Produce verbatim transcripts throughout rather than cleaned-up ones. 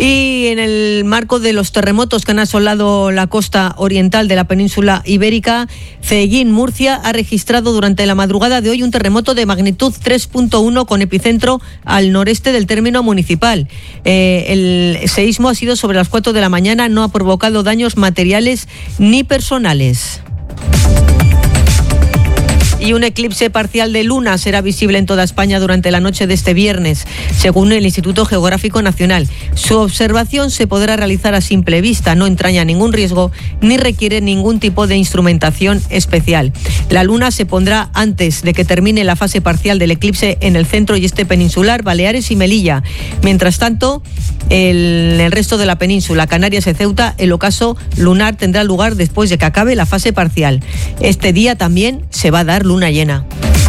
Y en el marco de los terremotos que han asolado la costa oriental de la península ibérica, Ceellín, Murcia, ha registrado durante la madrugada de hoy un terremoto de magnitud tres punto uno con epicentro al noreste del término municipal. Eh, el seísmo ha sido sobre las cuatro de la mañana, no ha provocado daños materiales ni personales. Y un eclipse parcial de luna será visible en toda España durante la noche de este viernes, según el Instituto Geográfico Nacional. Su observación se podrá realizar a simple vista, no entraña ningún riesgo ni requiere ningún tipo de instrumentación especial. La luna se pondrá antes de que termine la fase parcial del eclipse en el centro y este peninsular, Baleares y Melilla. Mientras tanto, en el, el resto de la península, Canarias y Ceuta, el ocaso lunar tendrá lugar después de que acabe la fase parcial. Este día también se va a dar luna llena.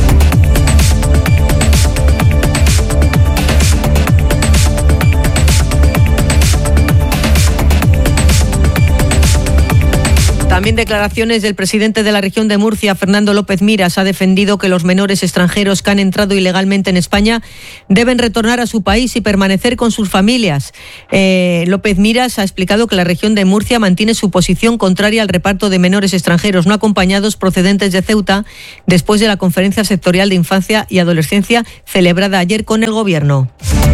También declaraciones del presidente de la región de Murcia, Fernando López Miras, ha defendido que los menores extranjeros que han entrado ilegalmente en España deben retornar a su país y permanecer con sus familias. Eh, López Miras ha explicado que la región de Murcia mantiene su posición contraria al reparto de menores extranjeros no acompañados procedentes de Ceuta después de la conferencia sectorial de infancia y adolescencia celebrada ayer con el Gobierno.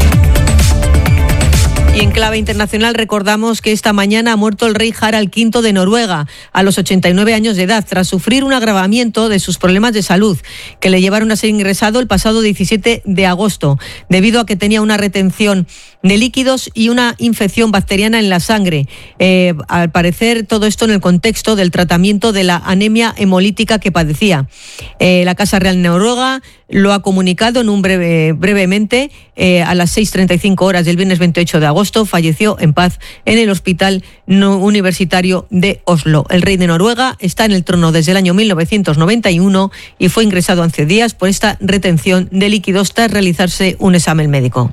Y en clave internacional recordamos que esta mañana ha muerto el rey Harald quinto de Noruega a los ochenta y nueve años de edad tras sufrir un agravamiento de sus problemas de salud que le llevaron a ser ingresado el pasado diecisiete de agosto debido a que tenía una retención de líquidos y una infección bacteriana en la sangre. Eh, al parecer todo esto en el contexto del tratamiento de la anemia hemolítica que padecía. Eh, la Casa Real Noruega lo ha comunicado en un breve, brevemente eh, a las seis treinta y cinco horas del viernes veintiocho de agosto. Falleció en paz en el Hospital Universitario de Oslo. El rey de Noruega está en el trono desde el año mil novecientos noventa y uno y fue ingresado hace días por esta retención de líquidos tras realizarse un examen médico.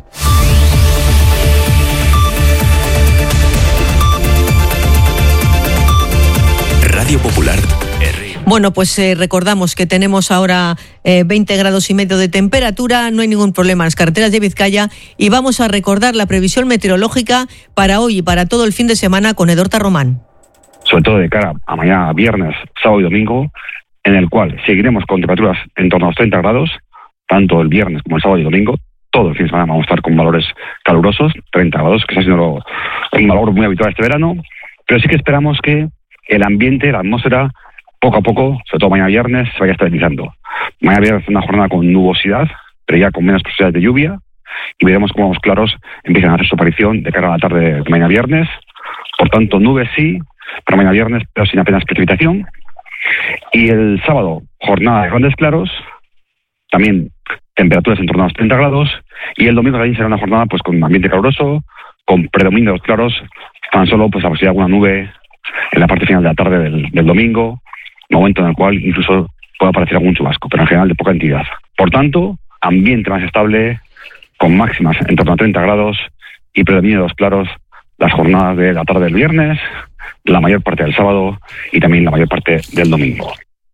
Radio Popular. Bueno, pues eh, recordamos que tenemos ahora eh, veinte grados y medio de temperatura, no hay ningún problema en las carreteras de Vizcaya y vamos a recordar la previsión meteorológica para hoy y para todo el fin de semana con Edorta Román. Sobre todo de cara a mañana, viernes, sábado y domingo, en el cual seguiremos con temperaturas en torno a los treinta grados, tanto el viernes como el sábado y domingo. Todo el fin de semana vamos a estar con valores calurosos, treinta grados, que está siendo un valor muy habitual este verano, pero sí que esperamos que el ambiente, la atmósfera, poco a poco, sobre todo mañana viernes, se vaya estabilizando. Mañana viernes es una jornada con nubosidad, pero ya con menos posibilidades de lluvia, y veremos cómo los claros empiezan a hacer su aparición de cara a la tarde de mañana viernes. Por tanto, nubes sí, para mañana viernes, pero sin apenas precipitación. Y el sábado, jornada de grandes claros, también temperaturas en torno a los treinta grados, y el domingo también será una jornada pues con ambiente caluroso, con predominio de los claros, tan solo pues la posibilidad de alguna nube en la parte final de la tarde del, del domingo, momento en el cual incluso puede aparecer algún chubasco, pero en general de poca entidad. Por tanto, ambiente más estable, con máximas en torno a treinta grados y predominio de los claros las jornadas de la tarde del viernes, la mayor parte del sábado y también la mayor parte del domingo.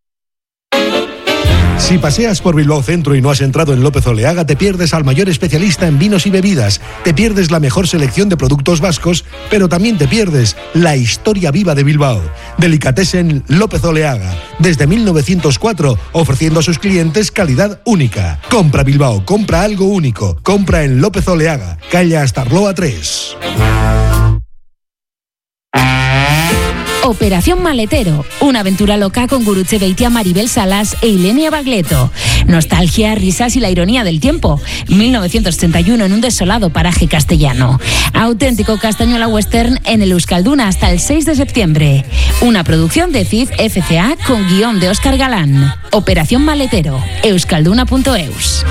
Si paseas por Bilbao Centro y no has entrado en López Oleaga, te pierdes al mayor especialista en vinos y bebidas, te pierdes la mejor selección de productos vascos, pero también te pierdes la historia viva de Bilbao. Delicatessen López Oleaga, desde mil novecientos cuatro, ofreciendo a sus clientes calidad única. Compra Bilbao, compra algo único, compra en López Oleaga, calle Astarloa tres. Operación Maletero, una aventura loca con Gurutze Beitia, Maribel Salas e Ilenia Bagleto. Nostalgia, risas y la ironía del tiempo. mil novecientos treinta y uno en un desolado paraje castellano. Auténtico castañuela western en el Euskalduna hasta el seis de septiembre. Una producción de C I F F C A con guión de Óscar Galán. Operación Maletero, euskalduna punto eus.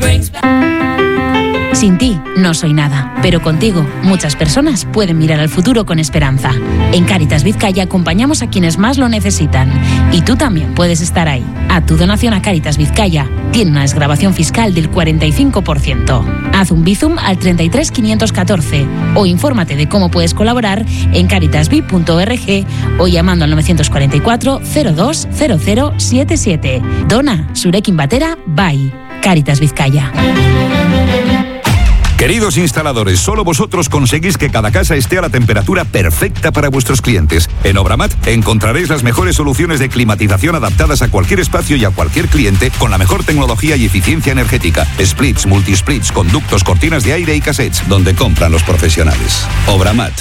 Sin ti no soy nada, pero contigo muchas personas pueden mirar al futuro con esperanza. En Cáritas Vizcaya acompañamos a quienes más lo necesitan y tú también puedes estar ahí. A tu donación a Cáritas Vizcaya tiene una desgravación fiscal del cuarenta y cinco por ciento. Haz un bizum al treinta y tres quinientos catorce o infórmate de cómo puedes colaborar en caritasvi punto org o llamando al novecientos cuarenta y cuatro cero dos cero cero siete siete. Dona, zurekin batera, bai. Cáritas Vizcaya. Queridos instaladores, solo vosotros conseguís que cada casa esté a la temperatura perfecta para vuestros clientes. En Obramat encontraréis las mejores soluciones de climatización adaptadas a cualquier espacio y a cualquier cliente con la mejor tecnología y eficiencia energética. Splits, multisplits, conductos, cortinas de aire y cassettes, donde compran los profesionales. Obramat.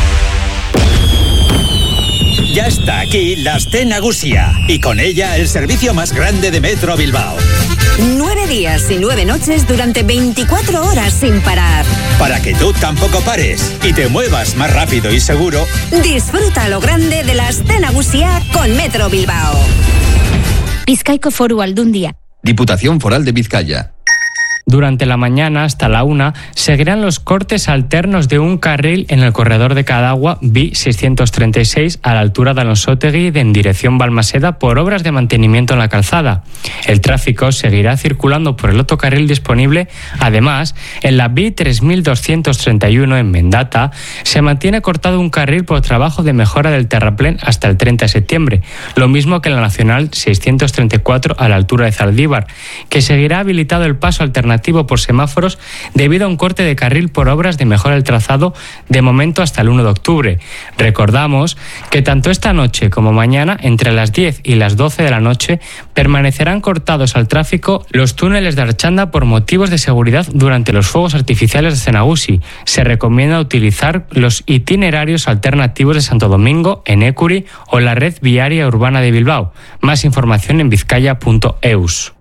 Ya está aquí la Aste Nagusia y con ella el servicio más grande de Metro Bilbao. Nueve días y nueve noches durante veinticuatro horas sin parar. Para que tú tampoco pares y te muevas más rápido y seguro. Disfruta lo grande de la Aste Nagusia con Metro Bilbao. Bizkaiko Foru Aldundia. Diputación Foral de Vizcaya. Durante la mañana hasta la una seguirán los cortes alternos de un carril en el corredor de Cadagua B seiscientos treinta y seis a la altura de Alonsotegi en dirección Balmaseda por obras de mantenimiento en la calzada. El tráfico seguirá circulando por el otro carril disponible. Además, en la B tres mil doscientos treinta y uno en Mendata se mantiene cortado un carril por trabajo de mejora del terraplén hasta el treinta de septiembre, lo mismo que en la Nacional seiscientos treinta y cuatro a la altura de Zaldívar, que seguirá habilitado el paso alternativo por semáforos debido a un corte de carril por obras de mejora del trazado de momento hasta el uno de octubre. Recordamos que tanto esta noche como mañana, entre las diez y las doce de la noche, permanecerán cortados al tráfico los túneles de Archanda por motivos de seguridad durante los fuegos artificiales de Cenagusi. Se recomienda utilizar los itinerarios alternativos de Santo Domingo, en Écuri o la red viaria urbana de Bilbao. Más información en vizcaya punto eus.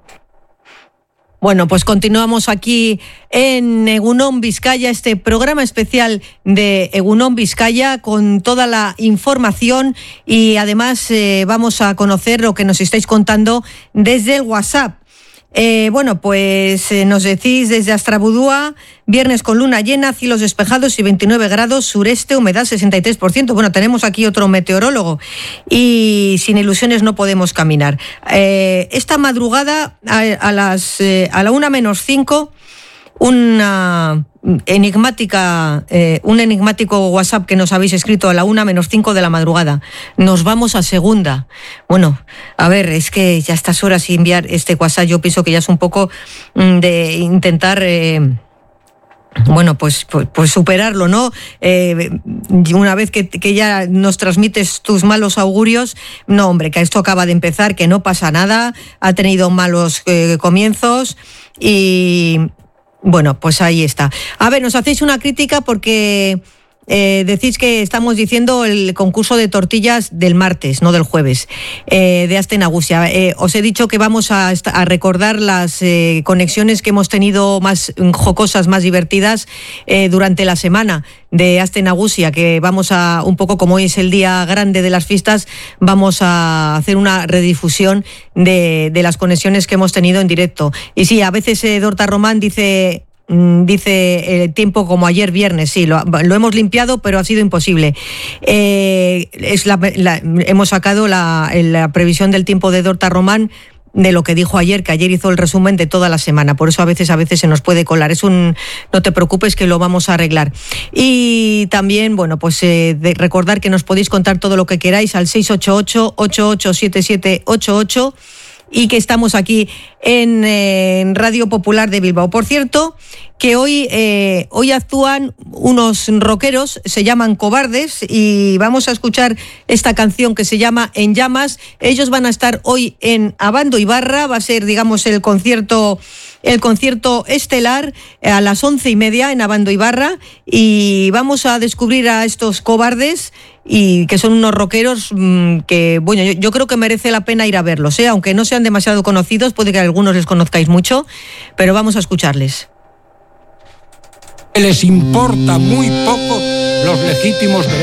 Bueno, pues continuamos aquí en Egunon Vizcaya, este programa especial de Egunon Vizcaya con toda la información y además eh, vamos a conocer lo que nos estáis contando desde el WhatsApp. Eh, bueno, pues eh, nos decís desde Astrabudúa, viernes con luna llena, cielos despejados y veintinueve grados, sureste, humedad sesenta y tres por ciento. Bueno, tenemos aquí otro meteorólogo y sin ilusiones no podemos caminar. Eh, esta madrugada a, a las eh, a la una menos cinco, una enigmática, eh, un enigmático WhatsApp que nos habéis escrito a la una menos cinco de la madrugada. Nos vamos a segunda. Bueno, a ver, es que ya a estas horas y enviar este WhatsApp yo pienso que ya es un poco mm, de intentar... Eh, Bueno, pues, pues, pues superarlo, ¿no? Eh, una vez que, que ya nos transmites tus malos augurios, no, hombre, que esto acaba de empezar, que no pasa nada, ha tenido malos eh, comienzos y... Bueno, pues ahí está. A ver, nos hacéis una crítica porque eh, decís que estamos diciendo el concurso de tortillas del martes, no del jueves, eh, de Aste Nagusia. Eh, os he dicho que vamos a, a recordar las eh, conexiones que hemos tenido más jocosas, más divertidas eh, durante la semana de Aste Nagusia, que vamos a, un poco como hoy es el día grande de las fiestas, vamos a hacer una redifusión de, de las conexiones que hemos tenido en directo. Y sí, a veces eh, Dorta Román dice... Dice el tiempo como ayer viernes, sí, lo, lo hemos limpiado, pero ha sido imposible. Eh, es la, la, hemos sacado la, la previsión del tiempo de Dorta Román de lo que dijo ayer, que ayer hizo el resumen de toda la semana, por eso a veces a veces se nos puede colar. Es un, no te preocupes que lo vamos a arreglar. Y también, bueno, pues eh, de recordar que nos podéis contar todo lo que queráis al seis ocho ocho, ocho ocho siete siete ocho ocho y que estamos aquí en, eh, en Radio Popular de Bilbao. Por cierto, que hoy, eh, hoy actúan unos rockeros, se llaman Cobardes, y vamos a escuchar esta canción que se llama En Llamas. Ellos van a estar hoy en Abando Ibarra, va a ser, digamos, el concierto... el concierto estelar a las once y media en Abando Ibarra, y vamos a descubrir a estos Cobardes, y que son unos rockeros mmm, que, bueno, yo, yo creo que merece la pena ir a verlos, ¿eh? Aunque no sean demasiado conocidos, puede que a algunos les conozcáis mucho, pero vamos a escucharles. Les importa muy poco los legítimos derechos.